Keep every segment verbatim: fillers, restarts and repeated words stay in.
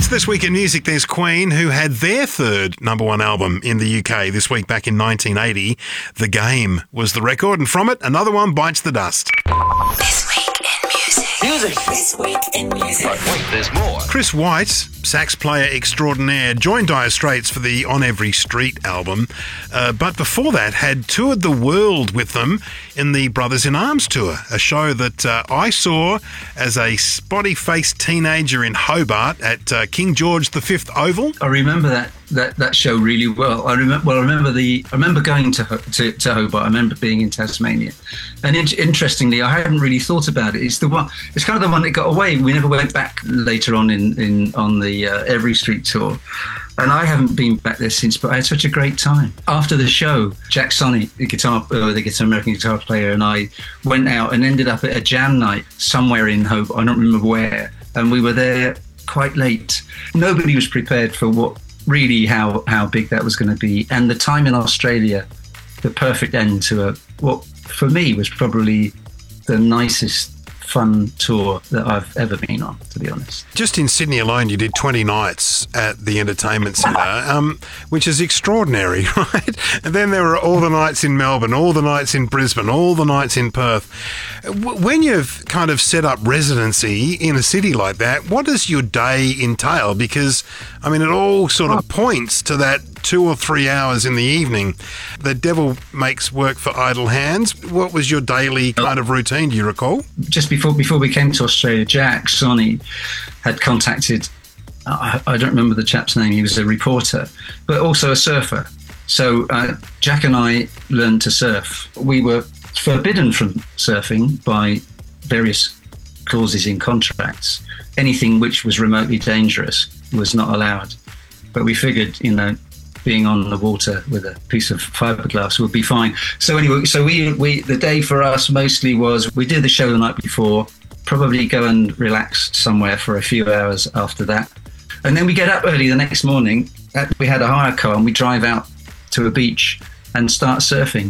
It's This Week in Music. There's Queen, who had their third number one album in the U K this week back in nineteen eighty. The Game was the record, and from it, another one bites the dust. This Week in Music. Music. This Week in Music. But wait, there's more. Chris White, sax player extraordinaire, joined Dire Straits for the On Every Street album, uh, but before that had toured the world with them in the Brothers in Arms tour, a show that uh, I saw as a spotty-faced teenager in Hobart at uh, King George the Fifth Oval. I remember that, that, that show really well. I remember well. I remember the. I remember going to to, to Hobart. I remember being in Tasmania, and in, interestingly, I hadn't really thought about it. It's the one. It's kind of the one that got away. We never went back later on in, in on the uh, Every Street tour. And I haven't been back there since, but I had such a great time. After the show, Jack Sonny, the guitar, uh, the guitar American guitar player, and I went out and ended up at a jam night somewhere in Hope. I don't remember where, and we were there quite late. Nobody was prepared for what really how how big that was going to be, and the time in Australia, the perfect end to a what for me was probably the nicest fun tour that I've ever been on, to be honest. Just in Sydney alone, you did twenty nights at the Entertainment Centre, um, which is extraordinary, right? And then there were all the nights in Melbourne, all the nights in Brisbane, all the nights in Perth. W- when you've kind of set up residency in a city like that, what does your day entail? Because, I mean, it all sort of points to that two or three hours in the evening. The devil makes work for idle hands. What was your daily kind of routine, do you recall? Just before before we came to Australia, Jack Sonny had contacted, I, I don't remember the chap's name, he was a reporter, but also a surfer. So uh, Jack and I learned to surf. We were forbidden from surfing by various clauses in contracts. Anything which was remotely dangerous was not allowed. But we figured, you know, being on the water with a piece of fiberglass would be fine. So anyway, so we, we the day for us mostly was we did the show the night before, probably go and relax somewhere for a few hours after that. And then we get up early the next morning. We had a hire car and we drive out to a beach and start surfing.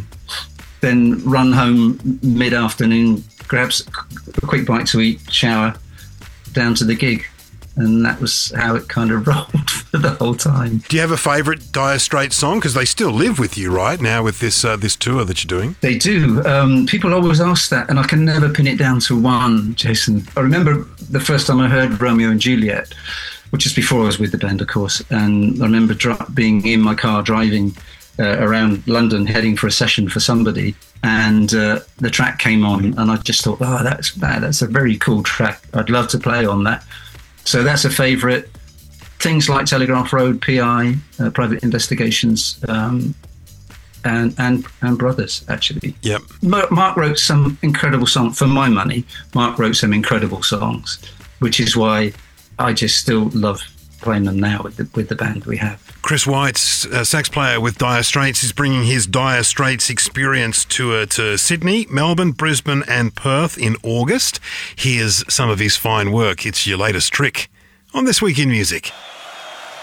Then run home mid-afternoon, grab a quick bite to eat, shower, down to the gig. And that was how it kind of rolled for the whole time. Do you have a favourite Dire Straits song? Because they still live with you, right, now with this uh, this tour that you're doing? They do. Um, people always ask that, and I can never pin it down to one, Jason. I remember the first time I heard Romeo and Juliet, which is before I was with the band, of course, and I remember dri- being in my car driving uh, around London, heading for a session for somebody, and uh, the track came on, and I just thought, oh, that's bad. That's a very cool track. I'd love to play on that. So that's a favourite. Things like Telegraph Road, P I, uh, Private Investigations, um, and and and Brothers, actually. Yep. Mark wrote some incredible songs. For my money, Mark wrote some incredible songs, which is why I just still love playing them now with the, with the band we have. Chris White, uh, sax player with Dire Straits, is bringing his Dire Straits experience tour to Sydney, Melbourne, Brisbane and Perth in August. Here's some of his fine work. It's your latest trick on This Week in Music.